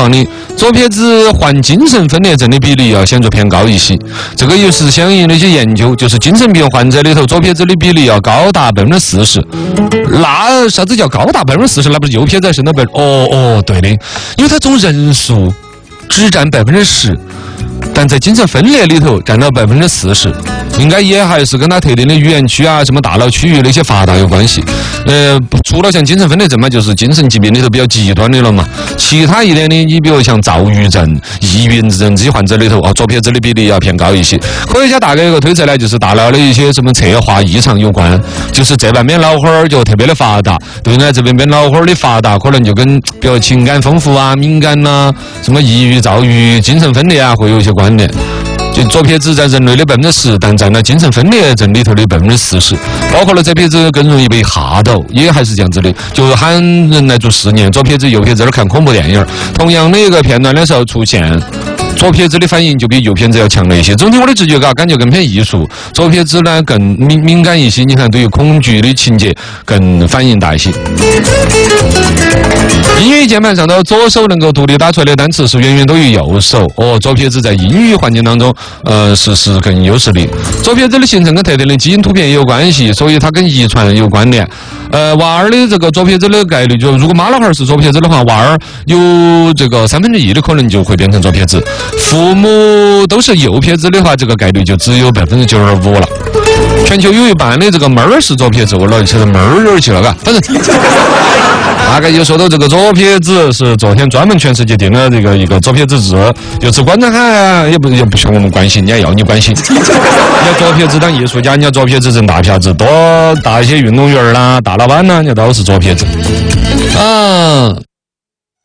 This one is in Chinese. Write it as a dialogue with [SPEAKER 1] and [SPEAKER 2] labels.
[SPEAKER 1] 况的，左撇子患精神分裂症的比例要显著偏高一些。这个又是相应的一些研究，就是精神病患者里头左撇子的比例要高达40%。那啥子叫高达40%？那不是右撇子剩到对的，因为它总人数只占10%。但在精神分裂里头占到40%，应该也还是跟它特定的语言区啊、什么大脑区域的一些发达有关系。除了像精神分裂症嘛，就是精神疾病里头比较极端的了嘛。其他一点的，你比如像躁郁症、抑郁症这些患者里头，左撇子的比例要偏高一些。科学家大概有个推测呢，就是大脑的一些什么侧化异常有关，就是这半边脑花儿就特别的发达，对呢，这边脑花儿的发达可能就跟比如情感丰富啊、敏感呐、什么抑郁、躁郁、精神分裂啊，会有一些关联。就左撇子在人类的10%，但占了精神分裂症里头的40%，包括了这撇子更容易被吓到，也还是这样子的。就喊人来做试验，左撇子、右撇子在那看恐怖电影，同样的一个片段的时候出现，左撇子的反应就比右撇子要强烈一些。总体我的直觉感觉更偏艺术，左撇子呢更敏感一些。你看，对于恐惧的情节更反应大一些。英语键盘上的左手能够独立打出来的单词是远远多于右手。左撇子在英语环境当中，是更优势的。左撇子的形成跟特定的基因突变也有关系，所以它跟遗传有关联。娃儿的这个左撇子的概率，就如果妈老汉儿是左撇子的话，娃儿有这个1/3的可能就会变成左撇子。父母都是右撇子的话，这个概率就只有95%了。全球有一半的这个妹儿是左撇子，我老去了妹儿去了，嘎，反正大概就说到这个左撇子是昨天专门全世界定了这个一个左撇子日，就是观察看也不需要我们关心，人家要你关心。你要左撇子当艺术家，你要左撇子挣大票子，多大一些运动员啦、大老板啦，人家都是左撇子。